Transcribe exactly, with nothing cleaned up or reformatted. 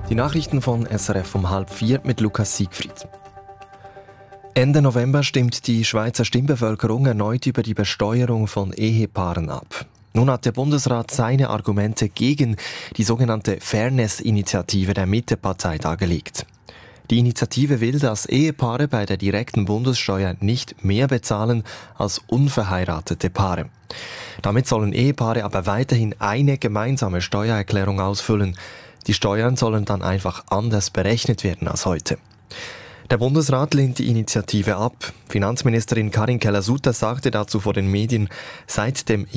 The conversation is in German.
Die Nachrichten von S R F um halb vier mit Lukas Siegfried. Ende November stimmt die Schweizer Stimmbevölkerung erneut über die Besteuerung von Ehepaaren ab. Nun hat der Bundesrat seine Argumente gegen die sogenannte Fairness-Initiative der Mittepartei dargelegt. Die Initiative will, dass Ehepaare bei der direkten Bundessteuer nicht mehr bezahlen als unverheiratete Paare. Damit sollen Ehepaare aber weiterhin eine gemeinsame Steuererklärung ausfüllen. Die Steuern sollen dann einfach anders berechnet werden als heute. Der Bundesrat lehnt die Initiative ab. Finanzministerin Karin Keller-Sutter sagte dazu vor den Medien, seit dem